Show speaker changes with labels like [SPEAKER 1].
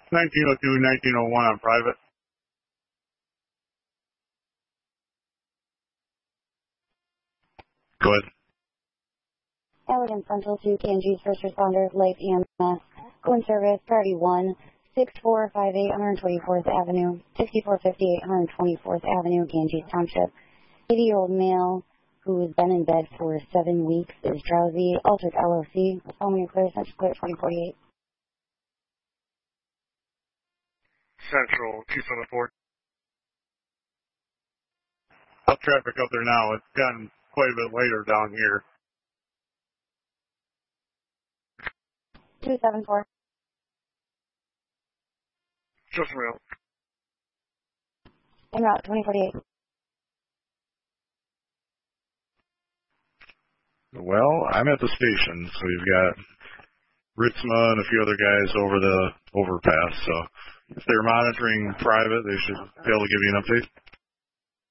[SPEAKER 1] 1902, 1901 on private. Go ahead.
[SPEAKER 2] Elegant Central to KNG's first responders, Light EMS. Go in service, priority 1, 6458 124th Avenue, 6458 124th Avenue, Ganges Township. 80-year-old male who has been in bed for 7 weeks is drowsy. Altered LOC. Following clear, Central clear 2048.
[SPEAKER 3] Central 274.
[SPEAKER 1] Up traffic up there now. It's gotten quite a bit later down here.
[SPEAKER 2] 274.
[SPEAKER 3] Just real.
[SPEAKER 2] En route 2048.
[SPEAKER 1] Well, I'm at the station, so you've got Ritzma and a few other guys over the overpass, so if they're monitoring private, they should be able to give you an update.